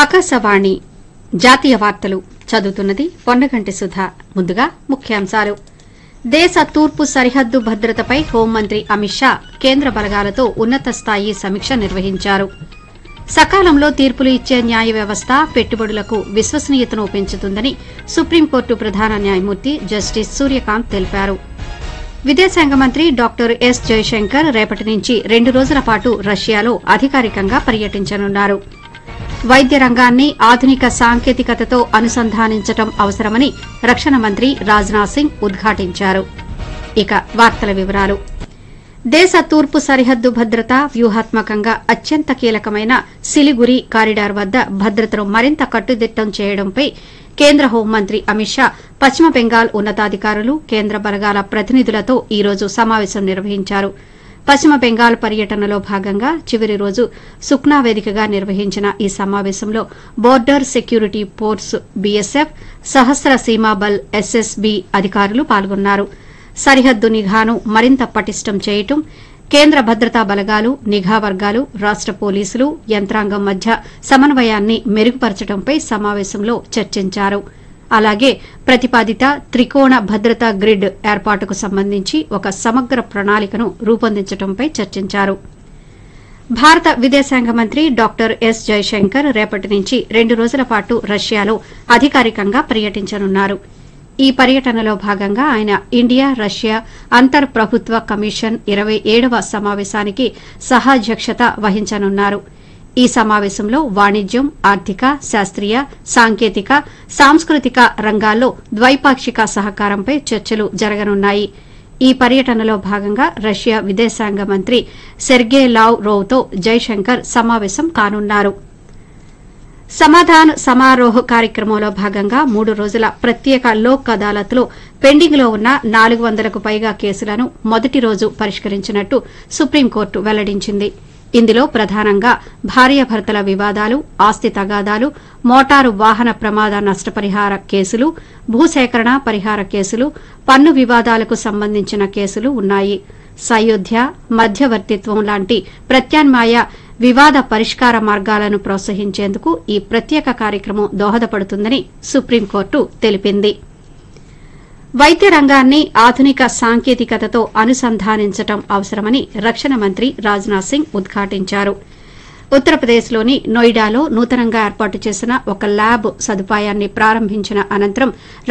ఆకాశవాణి జాతీయ వార్తలు చదువుతున్నది పొన్నగంటి సుధా. ముందుగా ముఖ్యాంశాలు. దేశ తూర్పు సరిహద్దు భద్రతపై హోంమంత్రి అమిత్ షా కేంద్ర బలగాలతో ఉన్నత స్థాయి సమీక్ష నిర్వహించారు. సకాలంలో తీర్పులు ఇచ్చే న్యాయ వ్యవస్థ పెట్టుబడులకు విశ్వసనీయతను పెంచుతుందని సుప్రీంకోర్టు ప్రధాన న్యాయమూర్తి జస్టిస్ సూర్యకాంత్ తెలిపారు. విదేశాంగ మంత్రి డాక్టర్ ఎస్ జయశంకర్ రేపటి నుంచి 2 రోజుల పాటు రష్యాలో అధికారికంగా పర్యటించనున్నారు. వైద్య రంగాన్ని ఆధునిక సాంకేతికతతో అనుసంధానించడం అవసరమని రక్షణ మంత్రి రాజ్నాథ్ సింగ్ ఉద్ఘాటించారు. ఇక వార్తల వివరాలు. దేశ తూర్పు సరిహద్దు భద్రత వ్యూహాత్మకంగా అత్యంత కీలకమైన సిలిగురి కారిడార్ వద్ద భద్రతను మరింత కట్టుదిట్టం చేయడంపై కేంద్ర హోంమంత్రి అమిత్ షా పశ్చిమ బెంగాల్ ఉన్నతాధికారులు కేంద్ర బలగాల ప్రతినిధులతో ఈ రోజు సమావేశం నిర్వహించారు. పశ్చిమ బెంగాల్ పర్యటనలో భాగంగా చివరి రోజు సుఖ్నా వేదికగా నిర్వహించిన ఈ సమావేశంలో బోర్డర్ సెక్యూరిటీ ఫోర్స్ బీఎస్ఎఫ్, సహస్ర సీమా బల్ ఎస్ఎస్బీ అధికారులు పాల్గొన్నారు. సరిహద్దు నిఘాను మరింత పటిష్టం చేయటం, కేంద్ర భద్రతా బలగాలు, నిఘా వర్గాలు, రాష్ట పోలీసులు యంత్రాంగం మధ్య సమన్వయాన్ని మెరుగుపరచడంపై సమావేశంలో చర్చించారు. అలాగే ప్రతిపాదిత త్రికోణ భద్రతా గ్రిడ్ ఏర్పాటుకు సంబంధించి ఒక సమగ్ర ప్రణాళికను రూపొందించడంపై చర్చించారు. భారత విదేశాంగ మంత్రి డాక్టర్ ఎస్ జయశంకర్ రేపటి నుంచి 2 రోజుల పాటు రష్యాలో అధికారికంగా పర్యటించనున్నారు. ఈ పర్యటనలో భాగంగా ఆయన ఇండియా రష్యా అంతర్ ప్రభుత్వ కమిషన్ 27వ సమావేశానికి సహాధ్యక్షత వహించనున్నారు. ఈ సమావేశంలో వాణిజ్యం, ఆర్థిక, శాస్త్రీయ, సాంకేతిక, సాంస్కృతిక రంగాల్లో ద్వైపాక్షిక సహకారంపై చర్చలు జరగనున్నాయి. ఈ పర్యటనలో భాగంగా రష్యా విదేశాంగ మంత్రి సెర్గే లావ్రోవ్తో జైశంకర్ సమావేశం కానున్నారు. సమాధాన్ సమారోహ్ కార్యక్రమంలో భాగంగా 3 రోజుల ప్రత్యేక లోక్ అదాలత్లో పెండింగ్లో ఉన్న 400కు పైగా కేసులను మొదటి రోజు పరిష్కరించినట్టు సుప్రీంకోర్టు వెల్లడించింది. ఇందులో ప్రధానంగా భార్యాభర్తల వివాదాలు, ఆస్తి తగాదాలు, మోటారు వాహన ప్రమాద నష్టపరిహార కేసులు, భూసేకరణ పరిహార కేసులు, పన్ను వివాదాలకు సంబంధించిన కేసులు ఉన్నాయి. సయోధ్య, మధ్యవర్తిత్వం లాంటి ప్రత్యామ్నాయ వివాద పరిష్కార మార్గాలను ప్రోత్సహించేందుకు ఈ ప్రత్యేక కార్యక్రమం దోహదపడుతుందని సుప్రీంకోర్టు తెలిపింది. వైద్య రంగాన్ని ఆధునిక సాంకేతికతతో అనుసంధానించడం అవసరమని రక్షణ మంత్రి రాజ్నాథ్ సింగ్ ఉద్ఘాటించారు. ఉత్తరప్రదేశ్లోని నోయిడాలో నూతనంగా ఏర్పాటు చేసిన ఒక ల్యాబ్ సదుపాయాన్ని ప్రారంభించిన అనంతరం